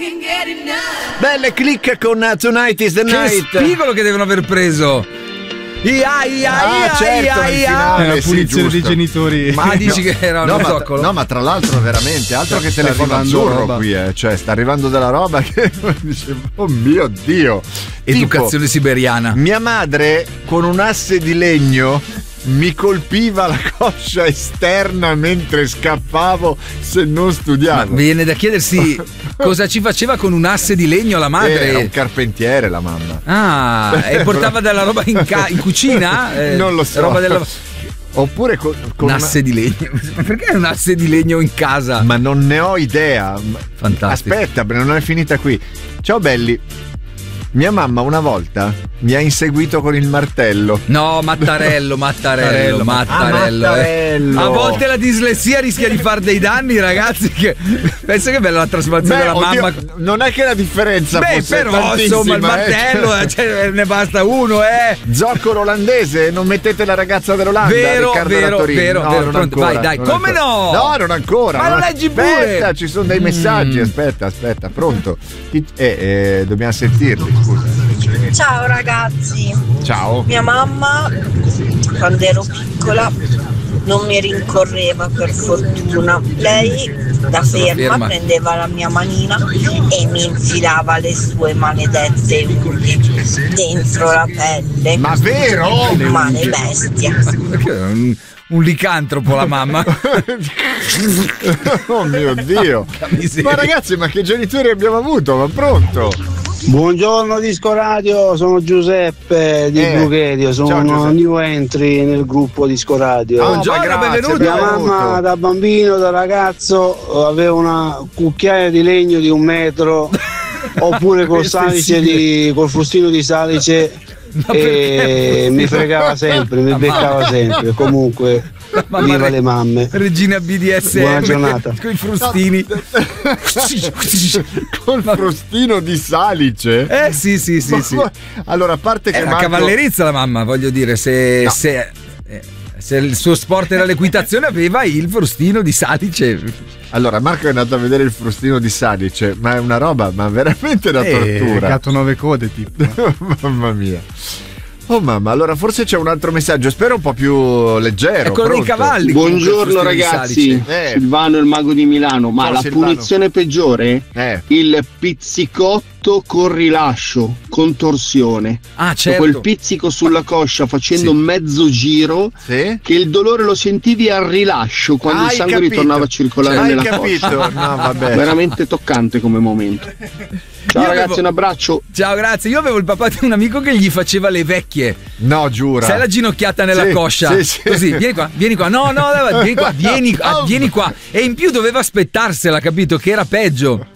Belle click con Tonight is the Night. Che spigolo che devono aver preso. Certo, la punizione dei genitori. Ma dici che era un zoccolo? No, ma tra l'altro veramente altro che telefono azzurro qui, cioè sta arrivando della roba che dice, oh mio Dio. Educazione siberiana. Mia madre con un asse di legno mi colpiva la coscia esterna mentre scappavo se non studiavo. Ma viene da chiedersi cosa ci faceva con un asse di legno la madre. Era un carpentiere la mamma. Ah, e portava della roba in cucina? Non lo so. Roba della... Oppure con un asse di legno. Ma perché un asse di legno in casa? Ma non ne ho idea. Fantastico. Aspetta, non è finita qui. Ciao belli. Mia mamma una volta mi ha inseguito con il martello. No, Mattarello. A volte la dislessia rischia di far dei danni, ragazzi. Pensa che bella la trasformazione della mamma. Non è che la differenza fosse però insomma il martello cioè, ne basta uno, Zoccolo olandese, non mettete la ragazza dell'Olanda. Vero. Pronto. Ancora, vai, dai, come no? No, non ancora. Ma lo leggi pure. Aspetta, ci sono dei messaggi. Aspetta, pronto. Dobbiamo sentirli. Ciao ragazzi. Ciao. Mia mamma quando ero piccola non mi rincorreva, per fortuna. Lei da ferma prendeva la mia manina e mi infilava le sue maledette unghie dentro la pelle. Ma vero? Male bestia. Un licantropo la mamma. Oh mio Dio. Ma ragazzi, ma che genitori abbiamo avuto? Ma pronto? Buongiorno Disco Radio, sono Giuseppe di Brugherio, sono new entry nel gruppo Disco Radio. Buongiorno, benvenuto. Mia mamma da bambino, da ragazzo aveva una cucchiaia di legno di 1 metro oppure col salice col frustino di salice e mi fregava sempre, mi beccava sempre. Comunque viva le mamme. Regina BDSM. Buona giornata. Con i frustini. Col frustino di salice? Sì. Allora, a parte che Marco... cavallerizza la mamma, voglio dire, se il suo sport era l'equitazione aveva il frustino di salice. Allora, Marco è andato a vedere il frustino di salice, ma è una roba, ma veramente da tortura. Gatto 9 code, tipo. Mamma mia. Oh mamma, allora forse c'è un altro messaggio, spero un po' più leggero. È quello dei cavalli. Buongiorno ragazzi, Silvano il mago di Milano. Ma la punizione peggiore? Il pizzicotto con rilascio, con torsione. Certo. Quel pizzico sulla coscia facendo mezzo giro, che il dolore lo sentivi al rilascio quando il sangue ritornava a circolare nella coscia. No, vabbè. Veramente toccante come momento. Ciao ragazzi, un abbraccio. Ciao, grazie. Io avevo il papà di un amico che gli faceva le vecchie. No, giura. Sai la ginocchiata nella coscia? Sì. Così, vieni qua. No, vieni qua. E in più doveva aspettarsela, capito? Che era peggio.